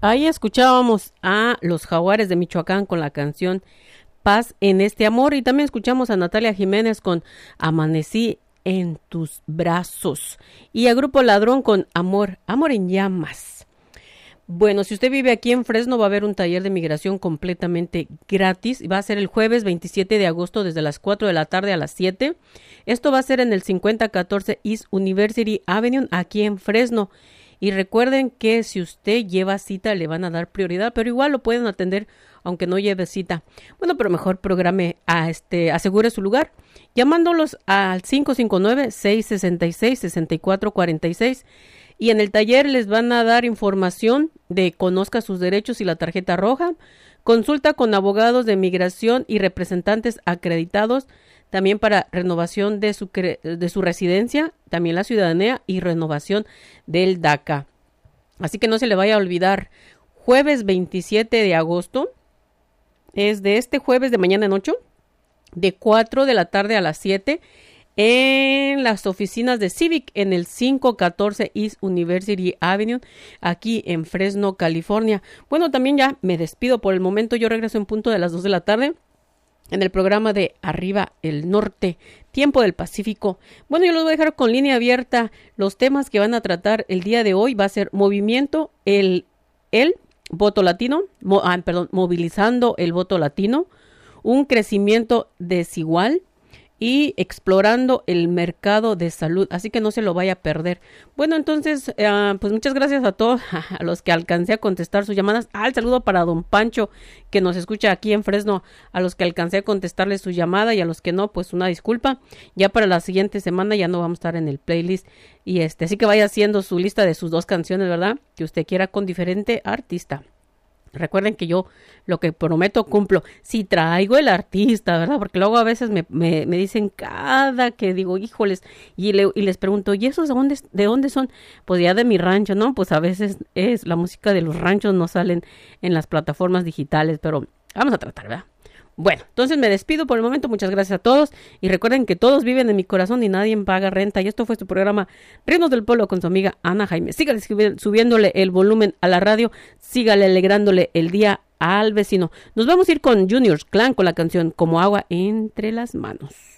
Ahí escuchábamos a los Jaguares de Michoacán con la canción Paz en este amor, y también escuchamos a Natalia Jiménez con Amanecí en tus brazos, y a Grupo Ladrón con Amor en llamas. Bueno, si usted vive aquí en Fresno, va a haber un taller de migración completamente gratis. Va a ser el jueves 27 de agosto desde las 4 de la tarde a las 7. Esto va a ser en el 5014 East University Avenue, aquí en Fresno. Y recuerden que si usted lleva cita, le van a dar prioridad, pero igual lo pueden atender aunque no lleve cita. Bueno, pero mejor programe, asegure su lugar, llamándolos al 559-666-6446. Y en el taller les van a dar información de conozca sus derechos y la tarjeta roja, consulta con abogados de migración y representantes acreditados, también para renovación de su residencia, también la ciudadanía y renovación del DACA. Así que no se le vaya a olvidar, jueves 27 de agosto, es de este jueves de mañana en 8, de 4 de la tarde a las 7, en las oficinas de Civic en el 514 East University Avenue, aquí en Fresno, California. Bueno, también ya me despido por el momento. Yo regreso en punto de las 2 de la tarde en el programa de Arriba el Norte, Tiempo del Pacífico. Bueno, yo los voy a dejar con línea abierta. Los temas que van a tratar el día de hoy va a ser movimiento, el voto latino, movilizando el voto latino, un crecimiento desigual y explorando el mercado de salud, así que no se lo vaya a perder. Bueno, entonces, pues muchas gracias a todos, a los que alcancé a contestar sus llamadas. El saludo para don Pancho, que nos escucha aquí en Fresno, a los que alcancé a contestarle su llamada, y a los que no, pues una disculpa. Ya para la siguiente semana ya no vamos a estar en el playlist, y así que vaya haciendo su lista de sus 2 canciones, ¿verdad?, que usted quiera con diferente artista. Recuerden que yo lo que prometo cumplo. Si traigo el artista, ¿verdad? Porque luego a veces me dicen cada que digo, híjoles, y les pregunto, ¿y esos de dónde son? Pues ya de mi rancho, ¿no? Pues a veces es la música de los ranchos, no salen en las plataformas digitales, pero vamos a tratar, ¿verdad? Bueno, entonces me despido por el momento. Muchas gracias a todos. Y recuerden que todos viven en mi corazón y nadie paga renta. Y esto fue su programa Ritmos del Pueblo con su amiga Ana Jaime. Sígale subiéndole el volumen a la radio. Sígale alegrándole el día al vecino. Nos vamos a ir con Junior's Clan con la canción Como agua entre las manos.